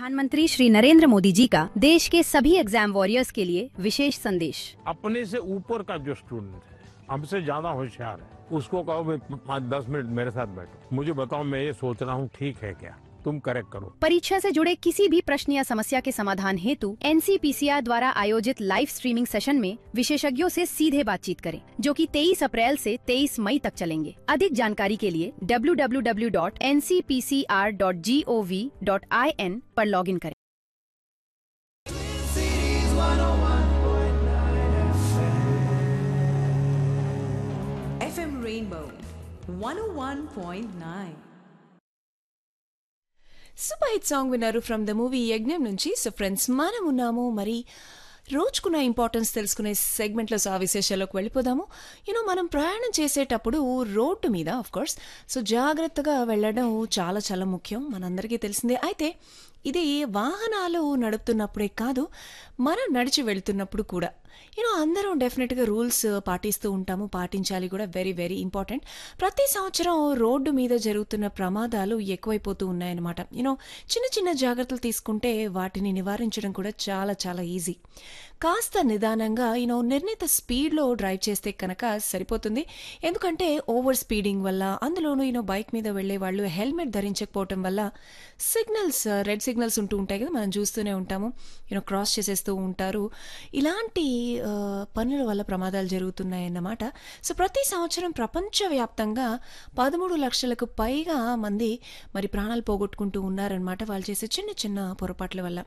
प्रधानमंत्री श्री नरेंद्र मोदी जी का देश के सभी एग्जाम वॉरियर्स के लिए विशेष संदेश। अपने से ऊपर का जो स्टूडेंट है, हमसे ज्यादा होशियार है, उसको कहो भाई 5-10 मिनट मेरे साथ बैठो, मुझे बताओ मैं ये सोच रहा हूँ ठीक है क्या, तुम करेक्ट करो। परीक्षा से जुड़े किसी भी प्रश्न या समस्या के समाधान हेतु NCPCR द्वारा आयोजित लाइव स्ट्रीमिंग सेशन में विशेषज्ञों से सीधे बातचीत करें, जो कि 23 अप्रैल से 23 मई तक चलेंगे। अधिक जानकारी के लिए www.ncpcr.gov.in पर लॉगिन करें। FM Rainbow 101.9 super hit song విన్నారు ఫ్రమ్ ద మూవీ యజ్ఞం నుంచి. సో ఫ్రెండ్స్, మనం ఉన్నాము మరి రోజుకున్న ఇంపార్టెన్స్ తెలుసుకునే సెగ్మెంట్లో ఆ విశేషాల్లోకి వెళ్ళిపోదాము. మనం ప్రయాణం చేసేటప్పుడు రోడ్డు మీద ఆఫ్ కోర్స్ జాగ్రత్తగా వెళ్ళడం చాలా చాలా ముఖ్యం, మనందరికీ తెలిసిందే. అయితే ఇది వాహనాలు నడుపుతున్నప్పుడే కాదు, మనం నడిచి వెళ్తున్నప్పుడు కూడా అందరం డెఫినెట్గా రూల్స్ పాటిస్తూ ఉంటాము, పాటించాలి కూడా. Very very important. ప్రతి సంవత్సరం రోడ్డు మీద జరుగుతున్న ప్రమాదాలు ఎక్కువైపోతూ ఉన్నాయన్నమాట. చిన్న చిన్న జాగ్రత్తలు తీసుకుంటే వాటిని నివారించడం కూడా చాలా చాలా ఈజీ. కాస్త నిదానంగా నిర్ణీత స్పీడ్లో డ్రైవ్ చేస్తే కనుక సరిపోతుంది. ఎందుకంటే ఓవర్ స్పీడింగ్ వల్ల, అందులోనూ బైక్ మీద వెళ్లే వాళ్ళు హెల్మెట్ ధరించకపోవటం వల్ల సిగ్నల్స్, రెడ్ సిగ్నల్స్ ఉంటూ ఉంటాయి కదా, మనం చూస్తూనే ఉంటాము. క్రాస్ చేసేస్తూ ఉంటారు. ఇలాంటి పనుల వల్ల ప్రమాదాలు జరుగుతున్నాయన్నమాట. సో ప్రతి సంవత్సరం ప్రపంచవ్యాప్తంగా 13 లక్షలకు పైగా మంది మరి ప్రాణాలు పోగొట్టుకుంటూ ఉన్నారనమాట, వాళ్ళు చేసే చిన్న చిన్న పొరపాట్ల వల్ల.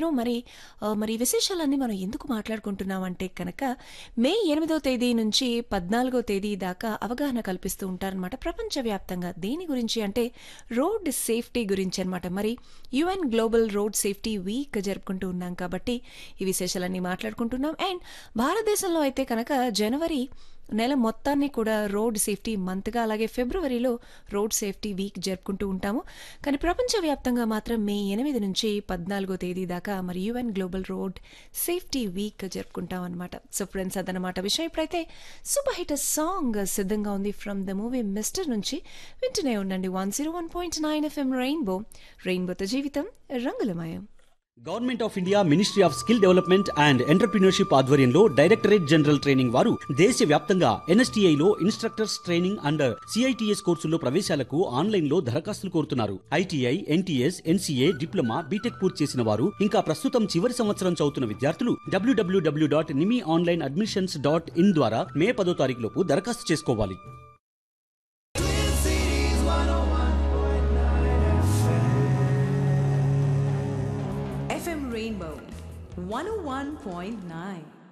మరి విశేషాలన్నీ మనం ఎందుకు మాట్లాడుకుంటున్నామంటే కనుక మే 8వ తేదీ నుంచి 14వ తేదీ దాకా అవగాహన కల్పిస్తూ ఉంటారనమాట ప్రపంచవ్యాప్తంగా. దేని గురించి అంటే రోడ్ సేఫ్టీ గురించి అనమాట. మరి UN global road safety week జరుపుకుంటూ ఉన్నాం కాబట్టి ఈ విశేషాలన్నీ మాట్లాడుకుంటున్నాం. అండ్ భారతదేశంలో అయితే కనుక జనవరి నెల మొత్తాన్ని కూడా రోడ్ సేఫ్టీ మంత్గా, అలాగే ఫిబ్రవరిలో రోడ్ సేఫ్టీ వీక్ జరుపుకుంటూ ఉంటాము. కానీ ప్రపంచవ్యాప్తంగా మాత్రం మే 8 నుంచి 14వ తేదీ దాకా మరి UN global road safety week జరుపుకుంటాం అనమాట. సో ఫ్రెండ్స్, అదనమాట విషయం. ఇప్పుడైతే సూపర్ హిట్ సాంగ్ సిద్ధంగా ఉంది ఫ్రమ్ ద మూవీ మిస్టర్ నుంచి. వింటూనే ఉండండి 101.9 FM రెయిన్బో. రెయిన్బోతో జీవితం రంగులమయం. Government of India ministry of skill development and entrepreneurship ఆధ్వర్యంలో డైరెక్టరేట్ జనరల్ ట్రైనింగ్ వారు దేశవ్యాప్తంగా NSTI లో ఇన్స్ట్రక్టర్స్ ట్రైనింగ్ అండ్ CITS కోర్సుల్లో ప్రవేశాలకు ఆన్లైన్ లో దరఖాస్తులు కోరుతున్నారు. ITI, NTS, NCA, diploma, BTech పూర్తి చేసిన వారు, ఇంకా ప్రస్తుతం చివరి సంవత్సరం చదువుతున్న విద్యార్థులు www.nimiOnlineAdmissions.in ద్వారా మే 10వ తారీఖు లోపు దరఖాస్తు చేసుకోవాలి. FM Rainbow 101.9